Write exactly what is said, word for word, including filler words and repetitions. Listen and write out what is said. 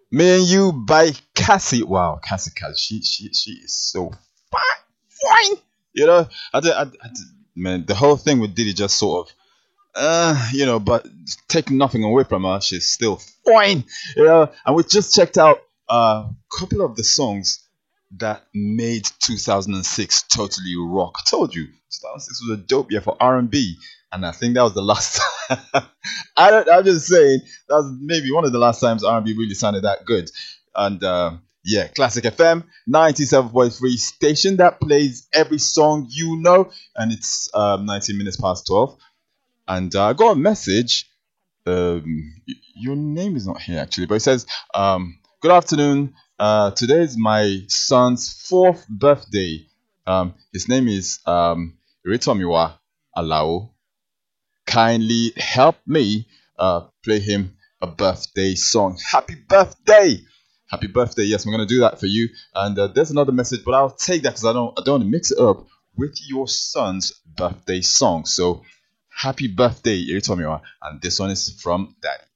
Me and You by Cassie. Wow, Cassie Cassie. She she she is so fine. Fine. You know, I did, I, I did, man, the whole thing with Diddy just sort of uh, you know, but take nothing away from her, she's still fine. You know, and we just checked out a couple of the songs that made two thousand six totally rock. I told you, two thousand six was a dope year for R and B, and I think that was the last. I don't. I'm just saying that was maybe one of the last times R and B really sounded that good. And uh, yeah, Classic F M ninety-seven point three station that plays every song you know, and it's um, nineteen minutes past twelve. And uh, I got a message. Um, y- your name is not here actually, but it says, um, "Good afternoon. Uh, today is my son's fourth birthday. Um, his name is um, Iritomiwa Alao. Kindly help me uh, play him a birthday song. Happy birthday! Happy birthday! Yes, I'm gonna do that for you. And uh, there's another message, but I'll take that because I don't I don't want to mix it up with your son's birthday song. So happy birthday, Iritomiwa, and this one is from Daddy.